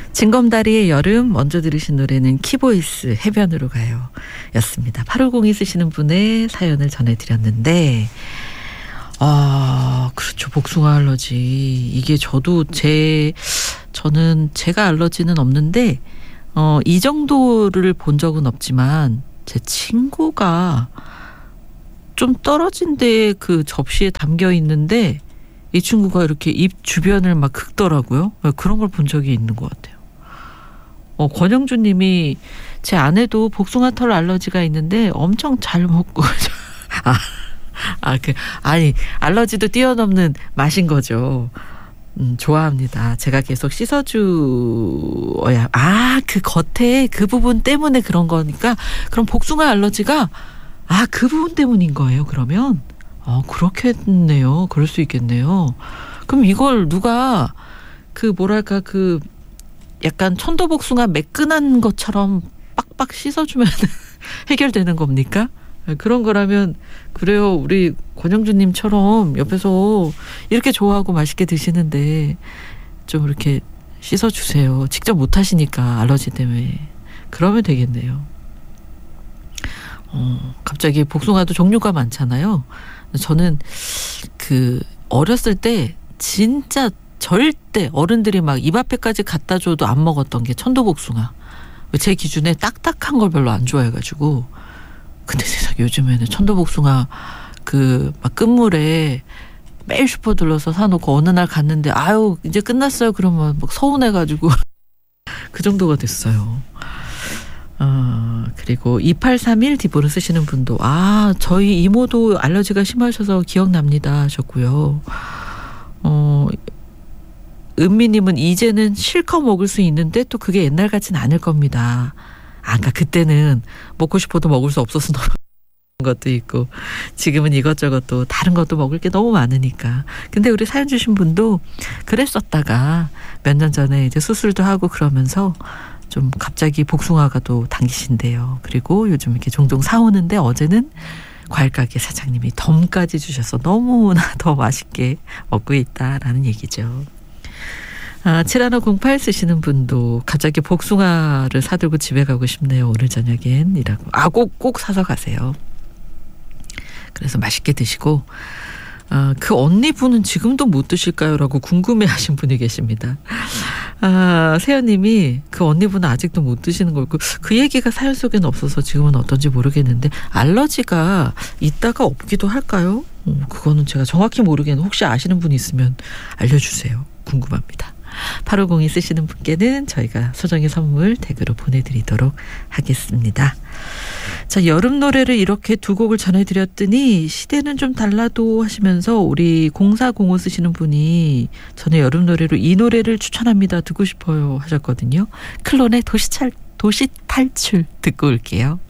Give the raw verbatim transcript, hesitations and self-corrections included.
징검다리의 여름, 먼저 들으신 노래는 키보이스 해변으로 가요 였습니다. 팔오공이 쓰시는 분의 사연을 전해드렸는데 아 그렇죠. 복숭아 알러지 이게 저도 제 저는 제가 알러지는 없는데 어, 이 정도를 본 적은 없지만 제 친구가 좀 떨어진 데에 그 접시에 담겨 있는데 이 친구가 이렇게 입 주변을 막 긁더라고요. 그런 걸 본 적이 있는 것 같아요. 어, 권영주 님이 제 아내도 복숭아 털 알러지가 있는데 엄청 잘 먹고 아, 아, 그, 아니 알러지도 뛰어넘는 맛인 거죠. 음, 좋아합니다. 제가 계속 씻어주어야 아, 그 겉에 그 부분 때문에 그런 거니까 그럼 복숭아 알러지가 아, 그 부분 때문인 거예요. 그러면 어, 그렇겠네요. 그럴 수 있겠네요. 그럼 이걸 누가 그 뭐랄까 그 약간 천도복숭아 매끈한 것처럼 빡빡 씻어주면 해결되는 겁니까? 그런 거라면 그래요. 우리 권영주님처럼 옆에서 이렇게 좋아하고 맛있게 드시는데 좀 이렇게 씻어주세요. 직접 못하시니까 알러지 때문에. 그러면 되겠네요. 어, 갑자기 복숭아도 종류가 많잖아요. 저는 그 어렸을 때 진짜 절대 어른들이 막 입 앞에까지 갖다 줘도 안 먹었던 게 천도복숭아. 제 기준에 딱딱한 걸 별로 안 좋아해가지고. 근데 세상 요즘에는 천도복숭아 그 막 끝물에 매일 슈퍼 들러서 사놓고 어느 날 갔는데 아유 이제 끝났어요. 그러면 막 서운해가지고 그 정도가 됐어요. 어, 그리고 이팔삼일 디보를 쓰시는 분도 아 저희 이모도 알러지가 심하셔서 기억납니다 하셨고요. 어, 은미님은 이제는 실컷 먹을 수 있는데 또 그게 옛날 같진 않을 겁니다. 아, 그러니까 그때는 먹고 싶어도 먹을 수 없어서 너무 것도 있고 지금은 이것저것 또 다른 것도 먹을 게 너무 많으니까. 근데 우리 사연 주신 분도 그랬었다가 몇 년 전에 이제 수술도 하고 그러면서 좀 갑자기 복숭아가 또 당기신대요. 그리고 요즘 이렇게 종종 사오는데 어제는 과일가게 사장님이 덤까지 주셔서 너무나 더 맛있게 먹고 있다라는 얘기죠. 아, 칠일오공팔 쓰시는 분도 갑자기 복숭아를 사들고 집에 가고 싶네요. 오늘 저녁엔 이라고. 아, 꼭, 꼭 사서 가세요. 그래서 맛있게 드시고 아, 그 언니분은 지금도 못 드실까요? 라고 궁금해하신 분이 계십니다. 아, 세연님이 그 언니분은 아직도 못 드시는 걸고 그 얘기가 사연 속에는 없어서 지금은 어떤지 모르겠는데 알러지가 있다가 없기도 할까요? 음, 그거는 제가 정확히 모르겠는데 혹시 아시는 분 있으면 알려주세요. 궁금합니다. 팔오공이 쓰시는 분께는 저희가 소정의 선물 댁으로 보내드리도록 하겠습니다. 자, 여름 노래를 이렇게 두 곡을 전해드렸더니 시대는 좀 달라도 하시면서 우리 공사공오 쓰시는 분이 저는 여름 노래로 이 노래를 추천합니다. 듣고 싶어요 하셨거든요. 클론의 도시철, 도시탈출 듣고 올게요.